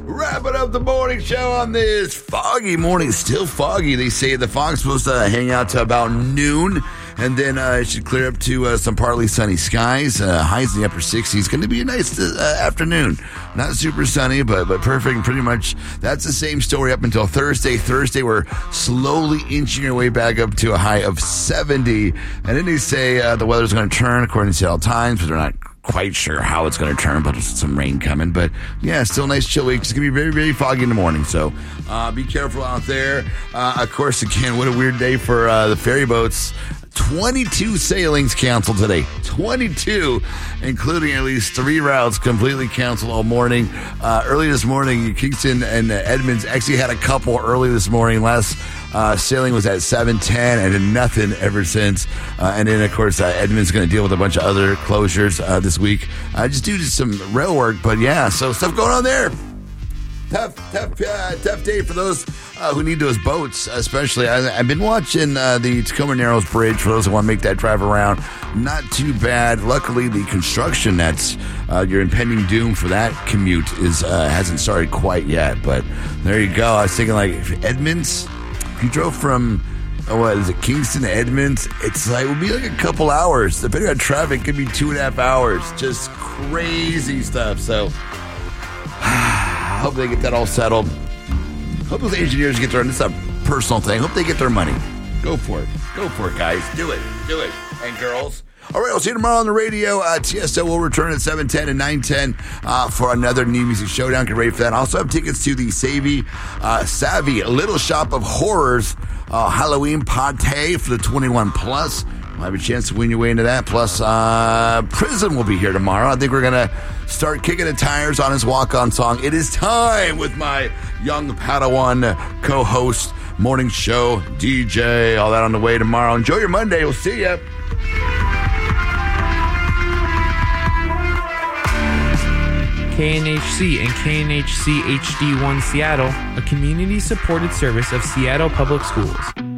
Wrapping up the morning show on this foggy morning. Still foggy. They say the fog's supposed to hang out to about noon, and then it should clear up to some partly sunny skies. Highs in the upper 60s. Going to be a nice afternoon. Not super sunny, but perfect. Pretty much that's the same story up until Thursday. Thursday, we're slowly inching our way back up to a high of 70. And then they say the weather's going to turn according to Seattle Times, but they're not quite sure how it's going to turn, but there's some rain coming. But yeah, still a nice chill week. It's going to be very, very foggy in the morning, so be careful out there. Of course, again, what a weird day for the ferry boats. 22 sailings canceled today. 22, including at least 3 routes completely canceled all morning. Early this morning, Kingston and Edmonds actually had a couple early this morning. Last sailing was at 7:10 and then nothing ever since. And then, of course, Edmonds is going to deal with a bunch of other closures this week just due to some rail work. But yeah, so stuff going on there. Tough day for those who need those boats, especially. I've been watching the Tacoma Narrows Bridge for those who want to make that drive around. Not too bad. Luckily, the construction that's your impending doom for that commute hasn't started quite yet. But there you go. I was thinking, like, if Edmonds, if you drove from what is it, Kingston to Edmonds, it would be like a couple hours. Depending on traffic, it could be 2.5 hours. Just crazy stuff. So hope they get that all settled. Hope those engineers get their, this is a personal thing. Hope they get their money. Go for it. Go for it, guys. Do it. Do it. And girls. All right, we'll see you tomorrow on the radio. TSO will return at 7:10 and 9:10 for another New Music Showdown. Get ready for that. I also have tickets to the Savvy Little Shop of Horrors Halloween Party for the 21 plus. We'll have a chance to win your way into that. Plus, Prism will be here tomorrow. I think we're going to start kicking the tires on his walk-on song, It Is Time, with my young Padawan co-host, morning show, DJ, all that on the way tomorrow. Enjoy your Monday. We'll see ya. KNHC and KNHC HD1 Seattle, a community-supported service of Seattle Public Schools.